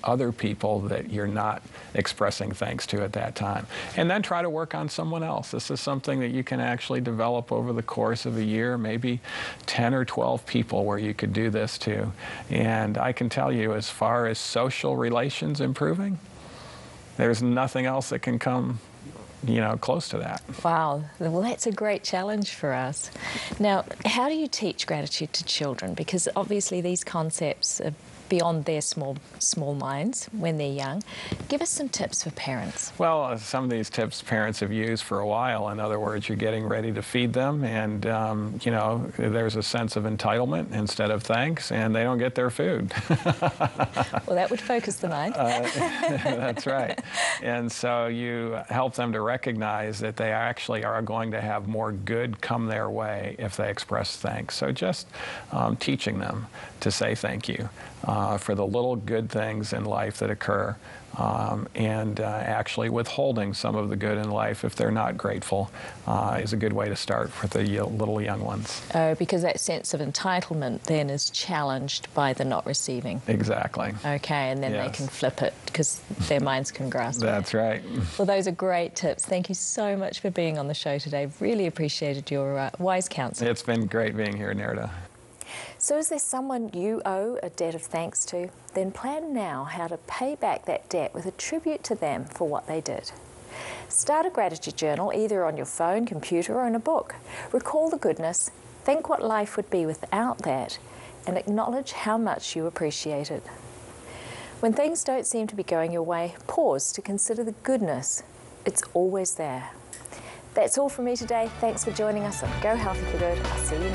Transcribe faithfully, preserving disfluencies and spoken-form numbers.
other people that you're not expressing thanks to at that time. And then try to work on someone else. This is something that you can actually develop over the course of a year, maybe ten or twelve people where you could do this to. And I can tell you, as far as social relations improving, there's nothing else that can come, you know, close to that. Wow, well, that's a great challenge for us. Now, how do you teach gratitude to children? Because obviously these concepts are beyond their small small minds when they're young. Give us some tips for parents. Well, uh, some of these tips parents have used for a while. In other words, you're getting ready to feed them, and um, you know, there's a sense of entitlement instead of thanks, and they don't get their food. Well, that would focus the mind. uh, that's right. And so you help them to recognize that they actually are going to have more good come their way if they express thanks. So just um, teaching them to say thank you uh, for the little good things in life that occur, um, and uh, actually withholding some of the good in life if they're not grateful uh, is a good way to start for the little young ones. Oh, because that sense of entitlement then is challenged by the not receiving. Exactly. Okay, and then Yes. they can flip it because their minds can grasp it. That's right. Well, those are great tips. Thank you so much for being on the show today. Really appreciated your uh, wise counsel. It's been great being here, Nerda. So is there someone you owe a debt of thanks to? Then plan now how to pay back that debt with a tribute to them for what they did. Start a gratitude journal either on your phone, computer, or in a book. Recall the goodness, think what life would be without that, and acknowledge how much you appreciate it. When things don't seem to be going your way, pause to consider the goodness. It's always there. That's all from me today. Thanks for joining us on Go Healthy for Good. I'll see you next time.